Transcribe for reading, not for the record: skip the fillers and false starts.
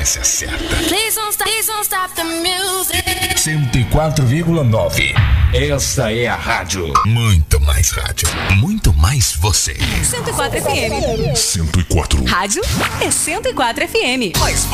frequência certa. Please don't stop the music. 104,9. Esta é a rádio. Muito mais rádio. Muito mais você. 104 FM. 104. Rádio é 104 FM. Mais